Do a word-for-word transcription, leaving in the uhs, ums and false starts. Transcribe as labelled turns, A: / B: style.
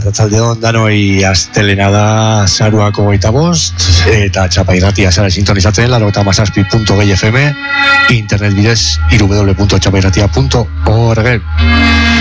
A: arratsaldeon danoi, astelena da zaruako hogeita bost, eta Txapa irratia zara sintonizatzen, laurogeita hamazazpi puntu gehi F M, internet bidez, w w w puntu txapa irratia puntu org.